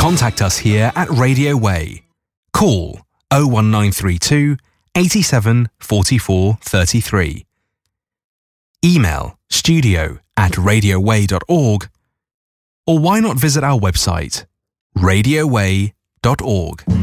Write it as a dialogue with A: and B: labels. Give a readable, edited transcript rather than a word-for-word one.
A: Contact us here at Radio Way. Call 01932 87 44 33. Email studio@radioway.org, or why not visit our website radioway.org.